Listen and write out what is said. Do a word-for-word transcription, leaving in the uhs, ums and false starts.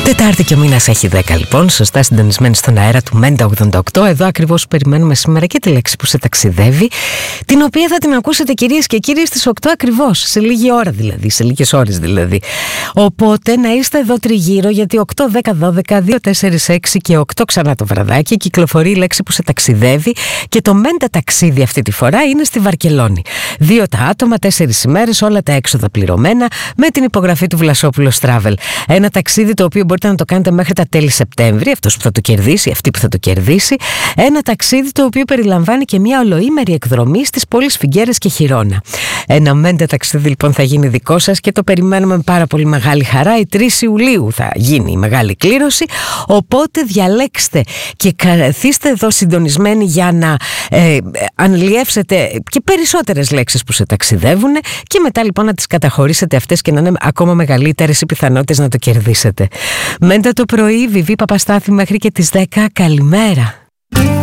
Τετάρτη και ο μήνας έχει δέκα λοιπόν, σωστά συντονισμένοι στον αέρα του Μέντα ογδόντα οκτώ. Εδώ ακριβώς περιμένουμε σήμερα και τη λέξη που σε ταξιδεύει, την οποία θα την ακούσετε κυρίες και κύριοι στις οκτώ ακριβώς, σε λίγη ώρα δηλαδή, σε λίγες ώρες δηλαδή. Οπότε να είστε εδώ τριγύρω, γιατί οκτώ, δέκα, δώδεκα, δύο, τέσσερα, έξι και οκτώ ξανά το βραδάκι κυκλοφορεί η λέξη που σε ταξιδεύει και το Μέντα ταξίδι αυτή τη φορά είναι στη Βαρκελόνη. Δύο τα άτομα, τέσσερις ημέρες, όλα τα έξοδα πληρωμένα, με την υπογραφή του Βλασόπουλος Travel. Ένα ταξίδι το οποίο μπορείτε να το κάνετε μέχρι τα τέλη Σεπτέμβρη, αυτός που θα το κερδίσει, αυτή που θα το κερδίσει. Ένα ταξίδι το οποίο περιλαμβάνει και μια ολοήμερη εκδρομή στις πόλεις Φιγκέρες και Χιρόνα. Ένα Μέντα ταξίδι λοιπόν θα γίνει δικό σας και το περιμένουμε με πάρα πολύ μεγάλη χαρά. Η τρεις Ιουλίου θα γίνει η μεγάλη κλήρωση, οπότε διαλέξτε και καθίστε εδώ συντονισμένοι για να ε, αναλυεύσετε και περισσότερες λέξεις που σε ταξιδεύουν και μετά λοιπόν να τις καταχωρήσετε αυτές και να είναι ακόμα μεγαλύτερες οι πιθανότητες να το κερδίσετε. Μέντα το πρωί, Βιβί Παπαστάθη μέχρι και τις δέκα. Καλημέρα.